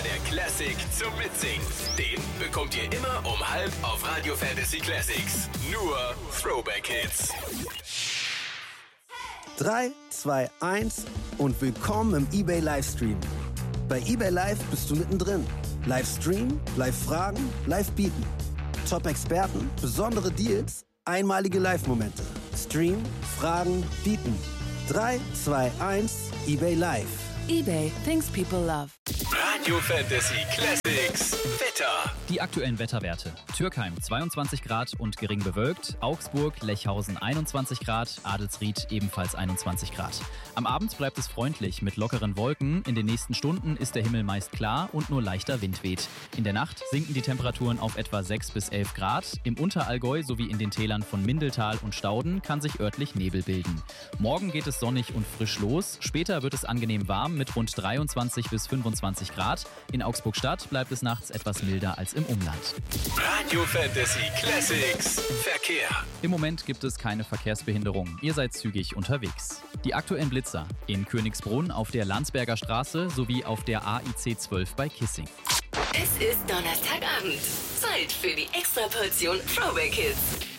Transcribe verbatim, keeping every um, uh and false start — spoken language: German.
der Classic zum Mitsingen. Den bekommt ihr immer um halb auf Radio Fantasy Classics. Nur Throwback Hits. drei, zwei, eins und willkommen im eBay Livestream. Bei eBay Live bist du mittendrin. Livestream, Live-Fragen, Live-Bieten. Top-Experten, besondere Deals, einmalige Live-Momente. Stream, Fragen, Bieten. drei, zwei, eins, eBay Live. eBay, things people love. Radio Fantasy Classics Wetter. Die aktuellen Wetterwerte. Türkheim zweiundzwanzig Grad und gering bewölkt. Augsburg, Lechhausen einundzwanzig Grad. Adelsried ebenfalls einundzwanzig Grad. Am Abend bleibt es freundlich mit lockeren Wolken. In den nächsten Stunden ist der Himmel meist klar und nur leichter Wind weht. In der Nacht sinken die Temperaturen auf etwa sechs bis elf Grad. Im Unterallgäu sowie in den Tälern von Mindeltal und Stauden kann sich örtlich Nebel bilden. Morgen geht es sonnig und frisch los. Später wird es angenehm warm mit rund dreiundzwanzig bis fünfundzwanzig Grad. In Augsburg-Stadt bleibt es nachts etwas milder als im Umland. Radio Fantasy Classics Verkehr. Im Moment gibt es keine Verkehrsbehinderung. Ihr seid zügig unterwegs. Die aktuellen Blitzer in Königsbrunn auf der Landsberger Straße sowie auf der A I C zwölf bei Kissing. Es ist Donnerstagabend. Zeit für die Extraportion Throwback Hits.